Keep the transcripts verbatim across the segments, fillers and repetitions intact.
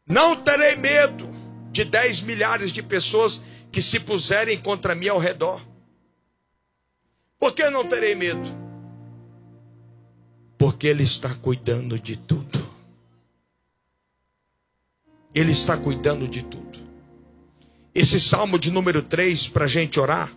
Não terei medo de dez milhares de pessoas que se puserem contra mim ao redor. Por que não terei medo? Porque Ele está cuidando de tudo. Ele está cuidando de tudo. Esse salmo de número três, para a gente orar,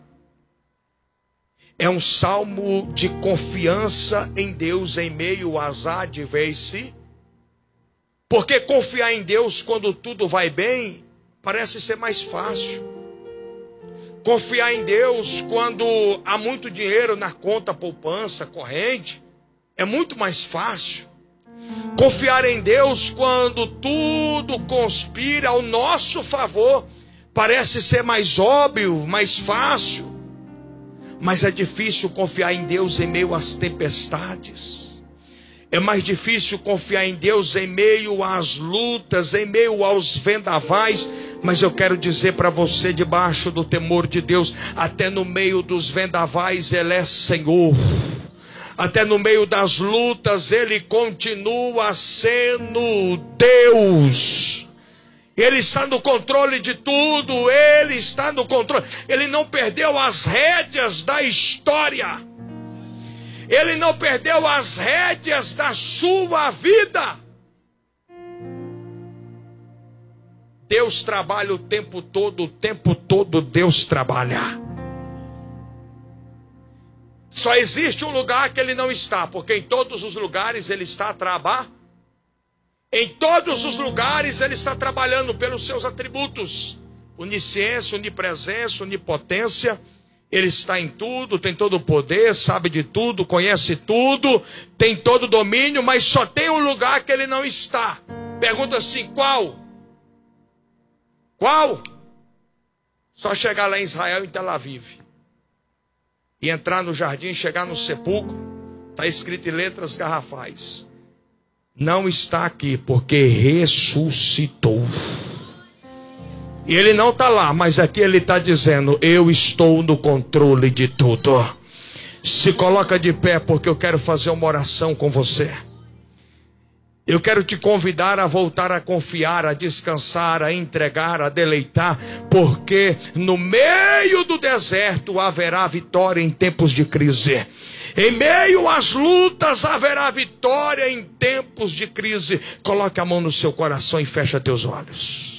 é um salmo de confiança em Deus em meio às adversidades. Porque confiar em Deus quando tudo vai bem parece ser mais fácil. Confiar em Deus quando há muito dinheiro na conta poupança corrente é muito mais fácil. Confiar em Deus quando tudo conspira ao nosso favor parece ser mais óbvio, mais fácil. Mas é difícil confiar em Deus em meio às tempestades. É mais difícil confiar em Deus em meio às lutas, em meio aos vendavais. Mas eu quero dizer para você, debaixo do temor de Deus, até no meio dos vendavais Ele é Senhor. Até no meio das lutas Ele continua sendo Deus. Ele está no controle de tudo. Ele está no controle. Ele não perdeu as rédeas da história. Ele não perdeu as rédeas da sua vida. Deus trabalha o tempo todo, o tempo todo Deus trabalha. Só existe um lugar que Ele não está, porque em todos os lugares Ele está trabalhando. Em todos os lugares Ele está trabalhando pelos seus atributos. Onisciência, onipresença, onipotência. Ele está em tudo, tem todo o poder, sabe de tudo, conhece tudo, tem todo o domínio, mas só tem um lugar que Ele não está. Pergunta assim, qual? Qual? Só chegar lá em Israel, em Tel Aviv, e entrar no jardim, chegar no sepulcro, está escrito em letras garrafais: não está aqui, porque ressuscitou. E Ele não está lá, mas aqui Ele está dizendo: eu estou no controle de tudo. Se coloca de pé, porque eu quero fazer uma oração com você. Eu quero te convidar a voltar a confiar, a descansar, a entregar, a deleitar, porque no meio do deserto haverá vitória em tempos de crise. Em meio às lutas haverá vitória em tempos de crise. Coloque a mão no seu coração e fecha teus olhos.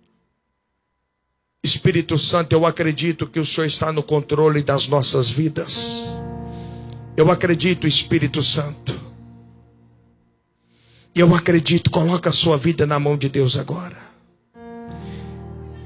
Espírito Santo, eu acredito que o Senhor está no controle das nossas vidas. Eu acredito, Espírito Santo. Eu acredito, coloca a sua vida na mão de Deus agora.